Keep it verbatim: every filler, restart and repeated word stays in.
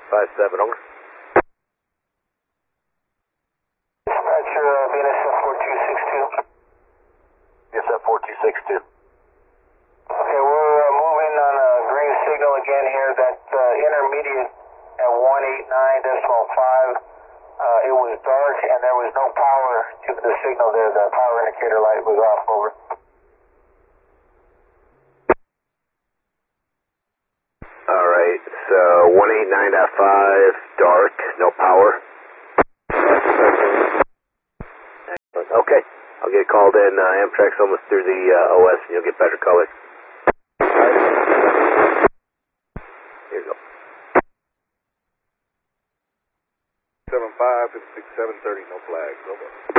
five seven, over. Roger, uh, B N S F four two six two. B N S F four two six two. Okay, we're uh, moving on a green signal again here. That uh, intermediate at one eighty-nine decimal five, uh, it was dark and there was no power to the signal there. The power indicator light was off, over. Alright, so one eighty-nine point five, dark, no power. Okay, I'll get called in. Uh, Amtrak's almost through the uh, O S and you'll get better color. Here you go. seven five, fifty-six, seven thirty, no flags, over.